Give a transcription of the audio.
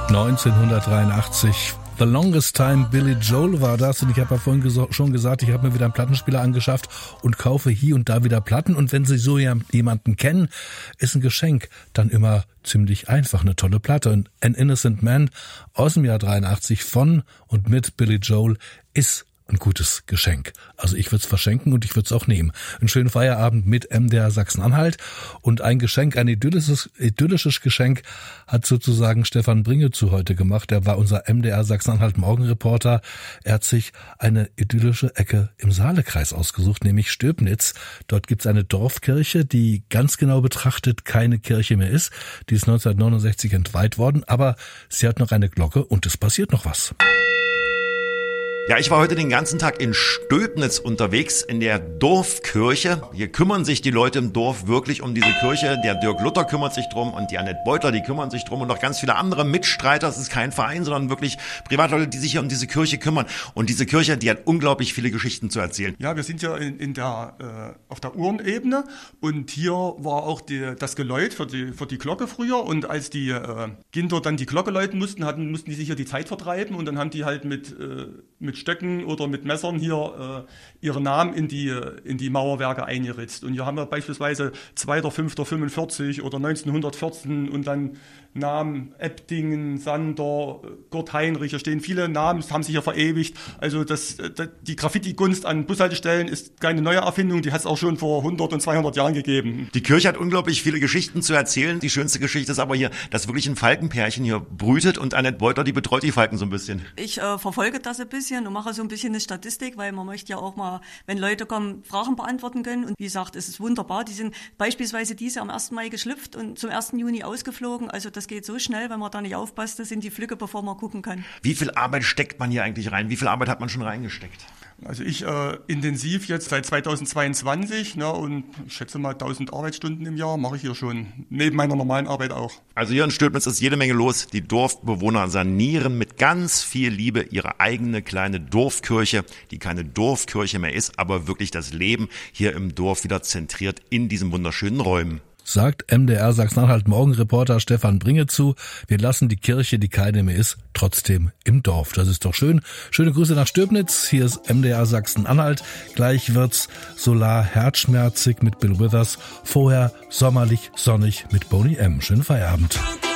1983. The Longest Time, Billy Joel war das, und ich habe ja vorhin schon gesagt, ich habe mir wieder einen Plattenspieler angeschafft und kaufe hier und da wieder Platten, und wenn Sie so jemanden kennen, ist ein Geschenk dann immer ziemlich einfach, eine tolle Platte. Und An Innocent Man aus dem Jahr 83 von und mit Billy Joel ist ein gutes Geschenk. Also ich würde es verschenken und ich würde es auch nehmen. Einen schönen Feierabend mit MDR Sachsen-Anhalt, und ein Geschenk, ein idyllisches Geschenk hat sozusagen Stefan Bringezu heute gemacht. Er war unser MDR Sachsen-Anhalt Morgenreporter. Er hat sich eine idyllische Ecke im Saalekreis ausgesucht, nämlich Stöbnitz. Dort gibt's eine Dorfkirche, die ganz genau betrachtet keine Kirche mehr ist. Die ist 1969 entweiht worden, aber sie hat noch eine Glocke und es passiert noch was. Ja, ich war heute den ganzen Tag in Stöbnitz unterwegs, in der Dorfkirche. Hier kümmern sich die Leute im Dorf wirklich um diese Kirche. Der Dirk Luther kümmert sich drum und die Annette Beutler, die kümmern sich drum, und noch ganz viele andere Mitstreiter. Es ist kein Verein, sondern wirklich Privatleute, die sich hier um diese Kirche kümmern. Und diese Kirche, die hat unglaublich viele Geschichten zu erzählen. Ja, wir sind ja auf der Urnebene, und hier war auch das Geläut für die Glocke früher. Und als die Kinder dann die Glocke läuten mussten die sich hier die Zeit vertreiben, und dann haben die halt mit Stöcken oder mit Messern hier ihre Namen in die Mauerwerke eingeritzt. Und hier haben wir beispielsweise 2.5.45 oder 1914 und dann Namen Eptingen, Sander, Kurt Heinrich. Hier stehen viele Namen, haben sich hier verewigt. Also die Graffiti-Gunst an Bushaltestellen ist keine neue Erfindung, die hat es auch schon vor 100 und 200 Jahren gegeben. Die Kirche hat unglaublich viele Geschichten zu erzählen. Die schönste Geschichte ist aber hier, dass wirklich ein Falkenpärchen hier brütet, und Annette Beutler, die betreut die Falken so ein bisschen. Ich verfolge das ein bisschen und mache so ein bisschen eine Statistik, weil man möchte ja auch mal, wenn Leute kommen, Fragen beantworten können. Und wie gesagt, es ist wunderbar. Die sind beispielsweise diese am 1. Mai geschlüpft und zum 1. Juni ausgeflogen. Also das geht so schnell, wenn man da nicht aufpasst, das sind die Flügge, bevor man gucken kann. Wie viel Arbeit steckt man hier eigentlich rein? Wie viel Arbeit hat man schon reingesteckt? Also ich intensiv jetzt seit 2022, und ich schätze mal 1000 Arbeitsstunden im Jahr mache ich hier schon, neben meiner normalen Arbeit auch. Also hier in Stöbnitz ist jede Menge los. Die Dorfbewohner sanieren mit ganz viel Liebe ihre eigene kleine Dorfkirche, die keine Dorfkirche mehr ist, aber wirklich das Leben hier im Dorf wieder zentriert in diesen wunderschönen Räumen. Sagt MDR Sachsen-Anhalt Morgenreporter Stefan Bringezu. Wir lassen die Kirche, die keine mehr ist, trotzdem im Dorf. Das ist doch schön. Schöne Grüße nach Stöbnitz. Hier ist MDR Sachsen-Anhalt. Gleich wird's solar herzschmerzig mit Bill Withers. Vorher sommerlich sonnig mit Boney M. Schönen Feierabend.